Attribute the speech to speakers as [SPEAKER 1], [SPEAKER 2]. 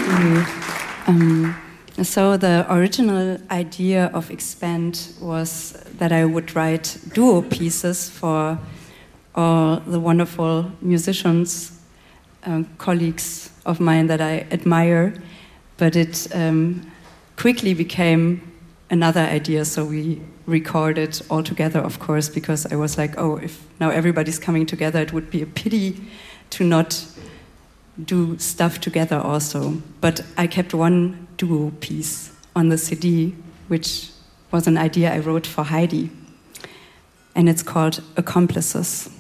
[SPEAKER 1] you. So the original idea of Expand was that I would write duo pieces for all the wonderful musicians, colleagues of mine that I admire, but it quickly became another idea, so we recorded all together, of course, because I was like, oh, if now everybody's coming together, it would be a pity to not do stuff together also. But I kept one duo piece on the CD, which was an idea I wrote for Heidi, and it's called Accomplices.